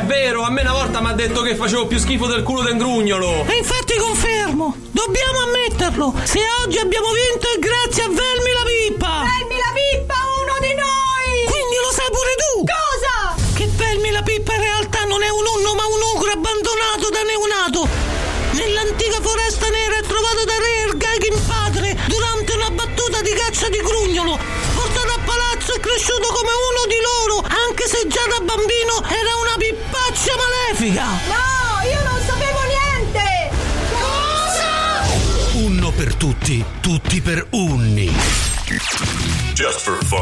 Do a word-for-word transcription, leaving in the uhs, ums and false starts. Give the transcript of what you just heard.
vero, a me una volta mi ha detto che facevo più schifo del culo del grugnolo. E infatti confermo, dobbiamo ammetterlo. Se oggi abbiamo vinto è grazie a Velmi la Pippa. Velmi la Pippa, uno di noi. Quindi lo sai pure tu. Cosa? Che Velmi la Pippa in realtà non è un unno ma un ogro abbandonato da neonato. Nell'antica foresta nera è trovato da re Ergaghin padre durante una battuta di caccia di grugnolo. Portato a palazzo è cresciuto come uno di loro, anche se già da bambino era una pippaccia malefica. No, io non sapevo niente. Cosa? Unno per tutti, tutti per unni. Just for fun.